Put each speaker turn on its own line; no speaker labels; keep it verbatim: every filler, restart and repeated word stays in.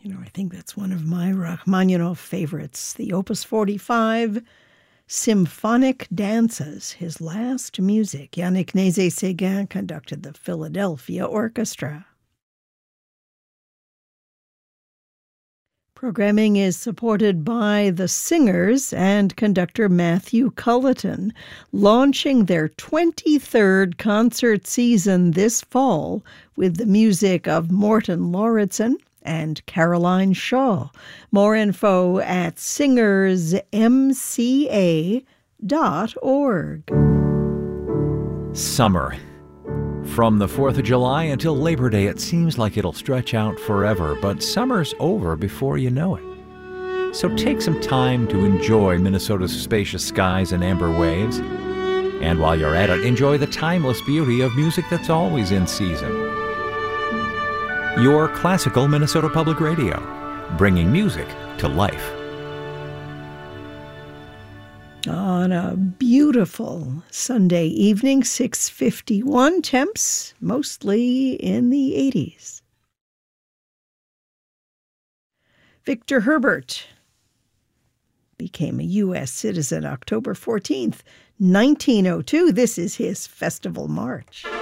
You know, I think that's one of my Rachmaninoff favorites, the Opus forty-five, Symphonic Dances, his last music. Yannick Nézet-Séguin conducted the Philadelphia Orchestra. Programming is supported by the Singers and conductor Matthew Culleton, launching their twenty-third concert season this fall with the music of Morten Lauritsen and Caroline Shaw. More info at singers m c a dot org.
Summer. From the fourth of July until Labor Day, it seems like it'll stretch out forever, but summer's over before you know it. So take some time to enjoy Minnesota's spacious skies and amber waves. And while you're at it, enjoy the timeless beauty of music that's always in season. Your classical Minnesota Public Radio, bringing music to life.
On a beautiful Sunday evening, six fifty-one, temps mostly in the eighties. Victor Herbert became a U S citizen October fourteenth, nineteen oh two. This is his festival march.